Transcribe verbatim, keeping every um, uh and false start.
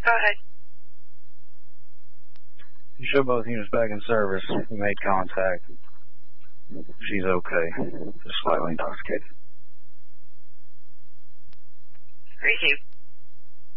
Go ahead. You show both units back in service. We made contact. She's okay. Just slightly intoxicated. Receive.